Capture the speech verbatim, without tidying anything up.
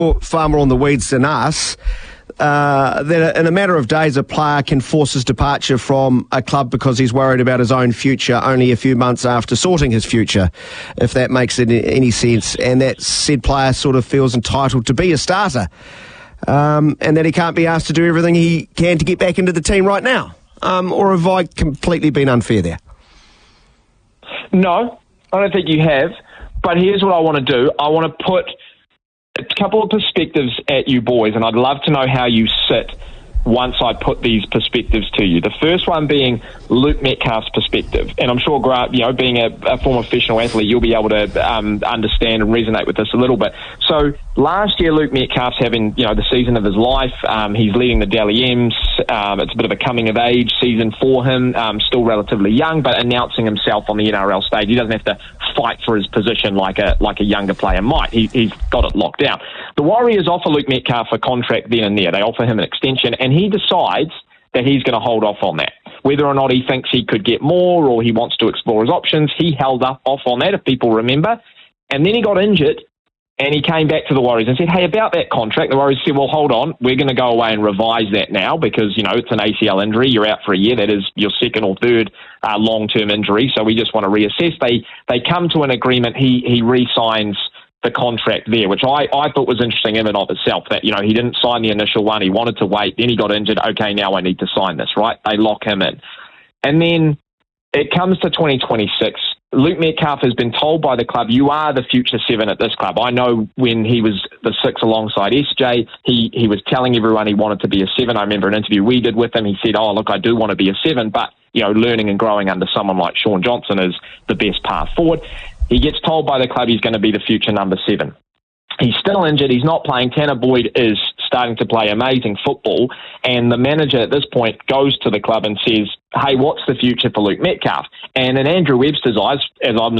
far more on the weeds than us. Uh, that in a matter of days, a player can force his departure from a club because he's worried about his own future only a few months after sorting his future, if that makes any, any sense. And that said player sort of feels entitled to be a starter, um, and that he can't be asked to do everything he can to get back into the team right now. Um, or have I completely been unfair there? No, I don't think you have. But here's what I want to do. I want to put a couple of perspectives at you boys, and I'd love to know how you sit once I put these perspectives to you. The first one being Luke Metcalf's perspective. And I'm sure, Grant, you know, being a, a former professional athlete, you'll be able to um, understand and resonate with this a little bit. So last year, Luke Metcalf's having, you know, the season of his life. Um, he's leading the Dally M's. Um, it's a bit of a coming-of-age season for him. Um, still relatively young, but announcing himself on the N R L stage. He doesn't have to fight for his position like a like a younger player might. He, he's got it locked down. The Warriors offer Luke Metcalf a contract then and there. They offer him an extension, and he decides that he's going to hold off on that. Whether or not he thinks he could get more or he wants to explore his options, he held up off on that, if people remember. And then he got injured, and he came back to the Warriors and said, hey, about that contract. The Warriors said, well, hold on, we're going to go away and revise that now because, you know, it's an A C L injury. You're out for a year. That is your second or third uh, long-term injury, so we just want to reassess. They they come to an agreement. He he re-signs the contract there, which I, I thought was interesting in and of itself, that, you know, he didn't sign the initial one. He wanted to wait. Then he got injured. Okay, now I need to sign this, right? They lock him in. And then it comes to twenty twenty-six. Luke Metcalf has been told by the club, you are the future seven at this club. I know when he was the six alongside S J, he, he was telling everyone he wanted to be a seven. I remember an interview we did with him. He said, oh, look, I do want to be a seven, but, you know, learning and growing under someone like Shaun Johnson is the best path forward. He gets told by the club he's going to be the future number seven. He's still injured. He's not playing. Tanner Boyd is starting to play amazing football. And the manager at this point goes to the club and says, hey, what's the future for Luke Metcalf? And in Andrew Webster's eyes, as I'm